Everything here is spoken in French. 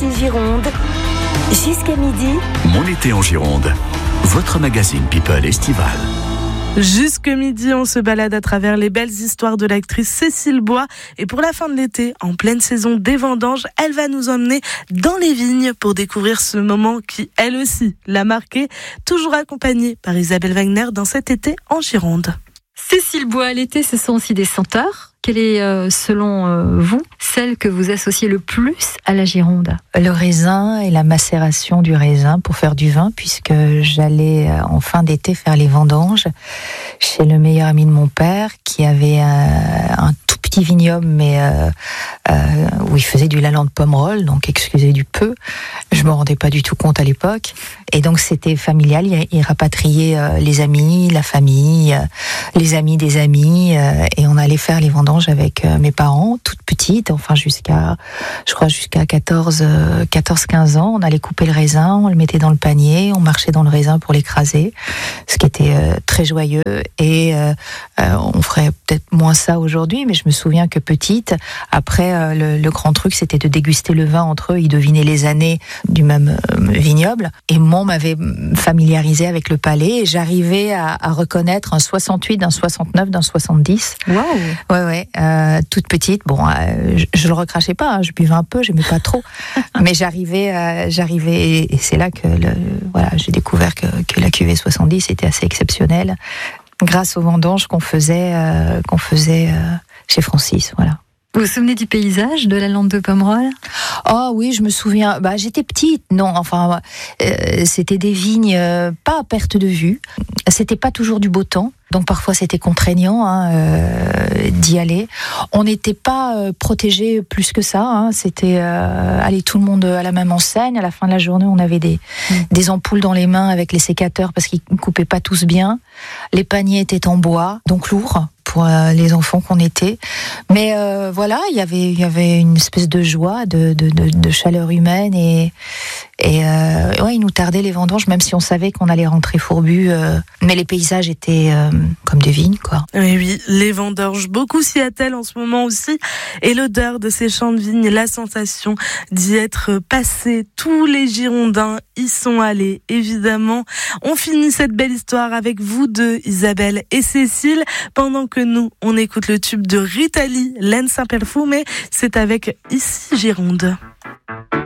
Ici Gironde, jusqu'à midi. Mon été en Gironde, votre magazine People estival. Jusque midi, on se balade à travers les belles histoires de l'actrice Cécile Bois. Et pour la fin de l'été, en pleine saison des vendanges, elle va nous emmener dans les vignes pour découvrir ce moment qui, elle aussi, l'a marquée. Toujours accompagnée par Isabelle Wagner dans cet été en Gironde. Cécile Bois, l'été, ce sont aussi des senteurs. Quelle est, selon vous, celle que vous associez le plus à la Gironde ? Le raisin et la macération du raisin pour faire du vin, puisque j'allais en fin d'été faire les vendanges chez le meilleur ami de mon père, qui avait un tout petit vignoble, mais où il faisait du Lalande Pomerol, donc excusez du peu. Je me rendais pas du tout compte à l'époque. Et donc c'était familial, il rapatriait les amis, la famille, les amis des amis, et on allait faire les vendanges avec mes parents, toutes petites, enfin jusqu'à 14-15 ans. On allait couper le raisin, on le mettait dans le panier, on marchait dans le raisin pour l'écraser, ce qui était très joyeux. Et on ferait peut-être moins ça aujourd'hui, mais je me souviens que petite, après le grand truc, c'était de déguster le vin entre eux. Ils devinaient les années du même vignoble. Et moi, on m'avait familiarisé avec le palais et j'arrivais à reconnaître un 68, d'un 69, d'un 70. Waouh. Ouais. Toute petite. Bon, je le recrachais pas. Je buvais un peu, j'aimais pas trop. Mais j'arrivais, et c'est là que j'ai découvert que la cuvée 70 était assez exceptionnelle, grâce aux vendanges qu'on faisait chez Francis. Voilà. Vous vous souvenez du paysage de la Lande de Pomerol ? Oh oui, je me souviens. J'étais petite, non. Enfin, c'était des vignes pas à perte de vue. C'était pas toujours du beau temps, donc parfois c'était contraignant d'y aller. On n'était pas protégés plus que ça. C'était tout le monde à la même enseigne. À la fin de la journée, on avait des ampoules dans les mains avec les sécateurs parce qu'ils ne coupaient pas tous bien. Les paniers étaient en bois, donc lourds pour les enfants qu'on était. Mais il y avait une espèce de joie, de chaleur humaine et il nous tardait les vendanges, même si on savait qu'on allait rentrer fourbu. Mais les paysages étaient comme des vignes, quoi. Oui, les vendanges, beaucoup s'y attellent en ce moment aussi. Et l'odeur de ces champs de vignes, la sensation d'y être passé, tous les Girondins y sont allés, évidemment. On finit cette belle histoire avec vous deux, Isabelle et Cécile, pendant que nous, on écoute le tube de Rita Lee, Lenza Perfume, c'est avec Ici Gironde.